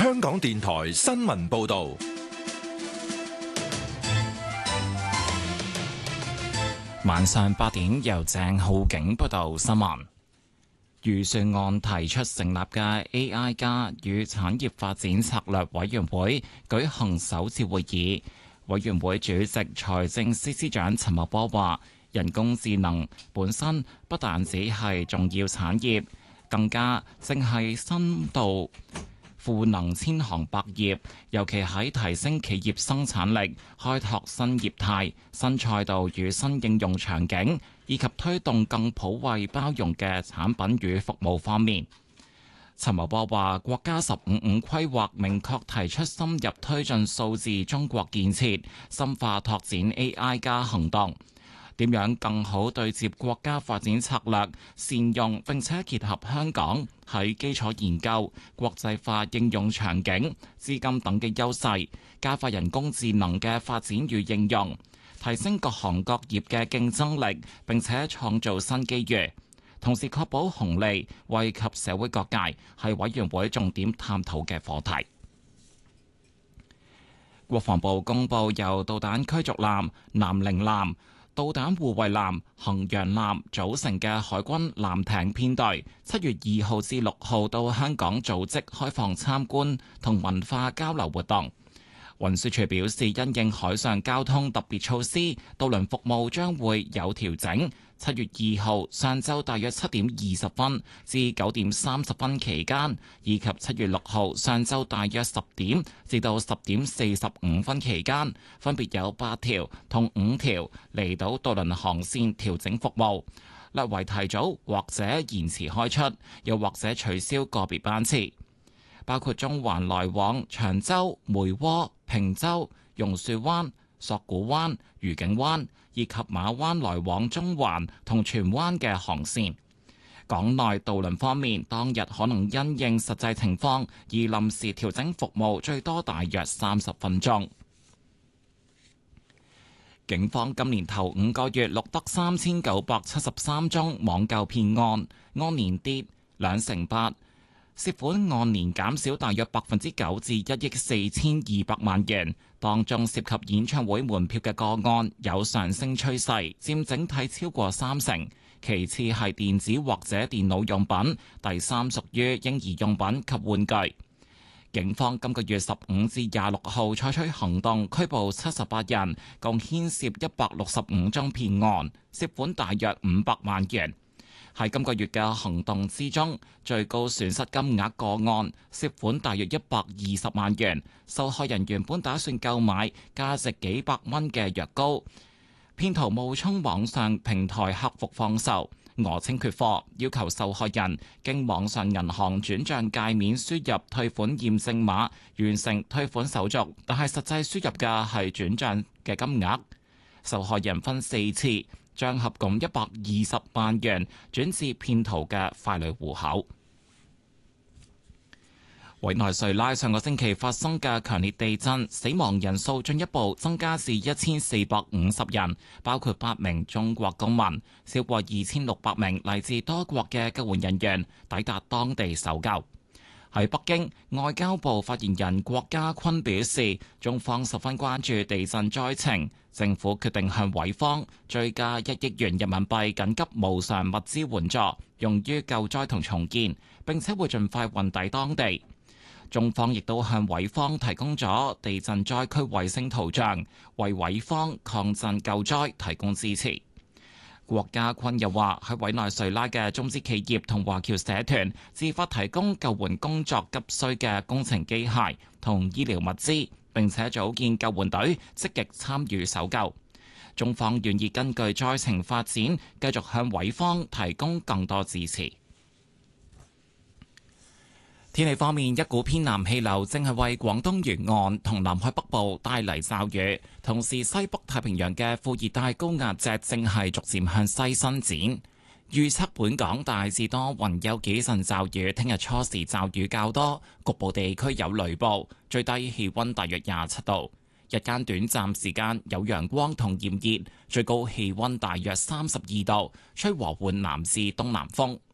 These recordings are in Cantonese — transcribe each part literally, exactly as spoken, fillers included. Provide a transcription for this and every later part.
香港電台新聞報道。 晚上八點，由鄭浩景報道新聞。預算案提出成立嘅 A I 加與產業發展策略委員會舉行首次會議。委員會主席財政司司長陳茂波話：人工智能本身不但只係重要產業，更加正係深度賦能千行百業，尤其喺提升企業生產力、開拓新業態、新賽道與新應用場景，以及推動更普惠包容嘅產品與服務方面。陳茂波話：國家十五五規劃明確提出深入推進數字中國建設，深化拓展 A I 加行動。點樣更好對接國家發展策略，善用並且結合香港喺基礎研究、國際化應用場景、資金等嘅優勢，加快人工智能嘅發展與應用，提升各行各業嘅競爭力，並且創造新機遇，同時確保紅利惠及社會各界，係委員會重點探討嘅課題。國防部公布由導彈驅逐艦南寧艦、導彈護衛艦衡陽艦組成嘅海軍艦艇編隊，七月二號至六號到香港組織開放參觀同文化交流活動。運輸署表示，因應海上交通特別措施，渡輪服務將會有調整。七月二號上晝大約七點二十分至九點三十分期間，以及七月六號上晝大約十點至到十點四十五分期間，分別有八條同五條離島渡輪航線調整服務，略為提早或者延遲開出，又或者取消個別班次，包括中環來往長洲、梅窩、坪洲、榕樹灣、索罟灣、愉景灣以及馬灣來往中環同荃灣嘅航線。港內渡輪方面，當日可能因應實際情況而臨時調整服務，最多大約三十分鐘。警方今年頭五個月錄得三千九百七十三宗網購騙案，按年跌兩成八。涉款按年減少大約百分之九至一億四千二百萬元，當中涉及演唱會門票嘅個案有上升趨勢，佔整體超過三成。其次係電子或者電腦用品，第三屬於嬰兒用品及玩具。警方今個月十五至廿六號採取行動，拘捕七十八人，共牽涉一百六十五宗騙案，涉款大約五百萬元。喺今個月嘅行動之中，最高損失金額個案涉款大約一百二十萬元。受害人原本打算購買價值幾百蚊嘅藥膏，騙徒冒充網上平台客服放售，訛稱缺貨，要求受害人經網上銀行轉賬界面輸入退款驗證碼，完成退款手續，但係實際輸入嘅係轉賬嘅金額。受害人分四次將合共一百二十萬元轉至騙徒嘅傀儡戶口。委內瑞拉上個星期發生嘅強烈地震，死亡人數進一步增加至一千四百五十人，包括八名中國公民，超過二千六百名嚟自多國嘅救援人員抵達當地搜救。喺北京，外交部發言人郭家坤表示，中方十分關注地震災情，政府決定向委方追加一億元人民幣緊急無償物資援助，用於救災同重建，並且會盡快運抵當地。中方亦都向委方提供咗地震災區衛星圖像，為委方抗震救災提供支持。郭家坤又話：喺委內瑞拉嘅中資企業同華僑社團自發提供救援工作急需嘅工程機械同醫療物資，並且組建救援隊，積極參與搜救。中方願意根據災情發展，繼續向委方提供更多支持。天氣方面，一股偏南氣流正係為廣東沿岸同南海北部帶嚟驟雨，同時西北太平洋嘅副熱帶高壓脊正係逐漸向西伸展。預測本港大致多雲，有幾陣驟雨，聽日初時驟雨較多，局部地區有雷暴，最低氣溫大約廿七度，日間短暫時間有陽光同炎熱，最高氣溫大約三十二度，吹和緩南至東南風。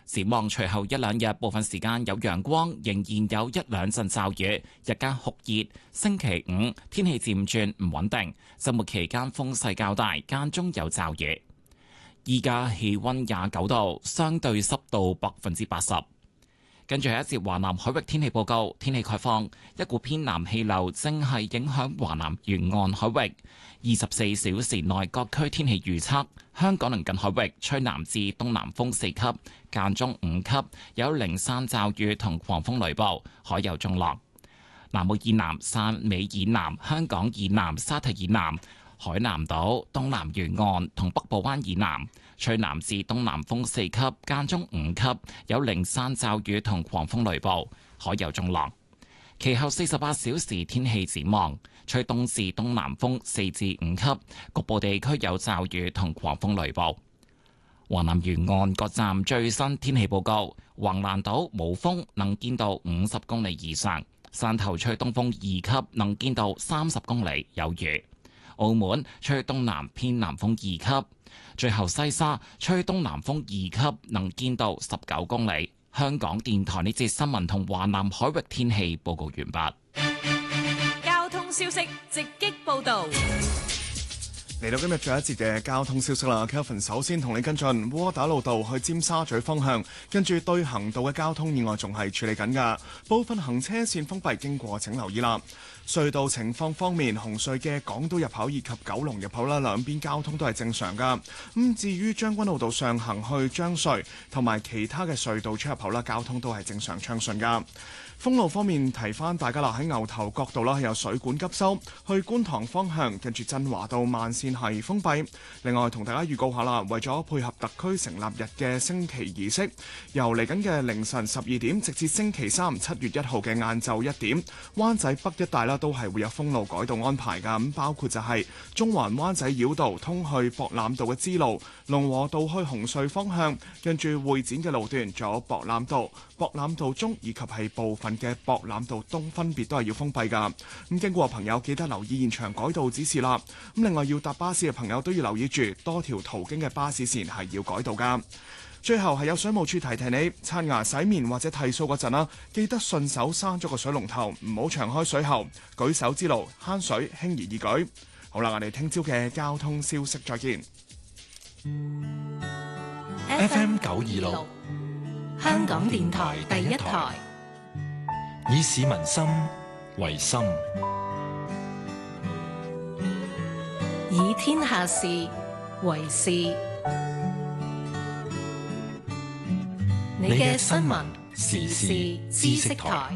展望隨後一兩日部分時間有陽光，仍然有一兩陣驟雨，日間酷熱。星期五天氣漸轉唔穩定，週末期間風勢較大，間中有驟雨。依家氣溫廿九度，相對濕度百分之八十。跟住係一節華南海域天氣報告，天氣概況，一股偏南氣流正係影響華南沿岸海域。二十四小時內各區天氣預測：香港鄰近海域吹南至東南風四級，間中五級，有零散驟雨同狂風雷暴，海有中浪。南澳以南、汕尾以南、香港以南、沙堤以南、海南島、東南沿岸同北部灣以南，吹南至東南風四級，間中五級，有零散驟雨同狂風雷暴，海有中浪。其後四十八小時天氣展望，吹東至東南風四至五級，局部地區有驟雨同狂風雷暴。華南沿岸各站最新天氣報告：橫瀾島冇風，能見度五十公里以上；汕頭吹東風二級，能見度三十公里，有雨。澳門吹東南偏南風二級，最後西沙吹東南風二級，能見度十九公里。香港電台呢節新聞同華南海域天氣報告完畢。 交通消息直擊報道。 嚟到今日最後一節嘅交通消息啦 ，Kelvin 首先同你跟進窩打老道去尖沙咀方向，跟住對行道嘅交通意外仲係處理緊㗎，部分行車線封閉，經過請留意啦。隧道情況方面，紅隧嘅港島入口以及九龍入口啦，兩邊交通都係正常㗎。咁至於將軍澳道上行去將隧同埋其他嘅隧道出入口啦，交通都係正常暢順㗎。封路方面，提翻大家啦，喺牛頭角道啦，有水管急修，去觀塘方向，跟住振華道慢線係封閉。另外，同大家預告下啦，為咗配合特區成立日嘅升旗儀式，由嚟緊嘅凌晨十二點，直至星期三七月一號嘅晏晝一點，灣仔北一帶啦都係會有封路改道安排㗎。咁包括就係中環灣仔繞道通去博覽道嘅支路，龍和道去紅隧方向，跟住會展嘅路段，仲有博覽道、博覽道中以及係部分嘅博覽道東分別都係要封閉㗎。咁經過嘅朋友記得留意現場改道指示啦。咁另外要搭巴士嘅朋友都要留意住多條途經嘅巴士線係要改道㗎。最後係有水務處提提你，刷牙、洗面或者剃鬚嗰陣啦，記得順手閂咗個水龍頭，唔好長開水喉，舉手之勞慳水，輕而易舉。好啦，我哋聽朝嘅交通消息再見。 F M 九二六， 香港電台第一台， 以市民心為心， 以天下事為事。你嘅新聞時事知識台。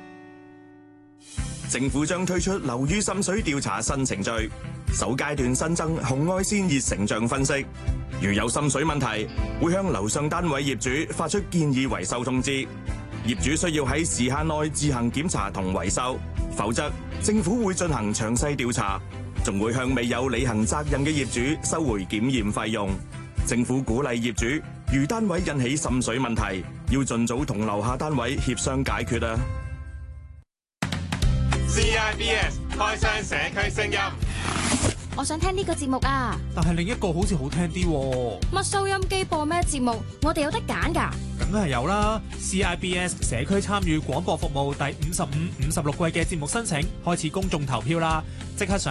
政府將推出樓宇滲水調查新程序，首階段新增紅外線熱成像分析。如有滲水問題，會向樓上單位業主發出建議維修通知。業主需要喺時限內自行檢查同維修，否則政府會進行詳細調查，仲會向未有履行責任嘅業主收回檢驗費用。政府鼓勵業主，如單位引起滲水問題，要盡早同樓下單位協商解決啊。 C I B S 開箱社區聲音， 我想聽呢個節目啊， 但係另一個好似好聽啲喎。 乜收音機播咩節目？我哋有得揀㗎。 梗係有啦 ！C I B S 社區參與廣播服務第五十五、五十六季嘅節目申請開始公眾投票啦，即刻上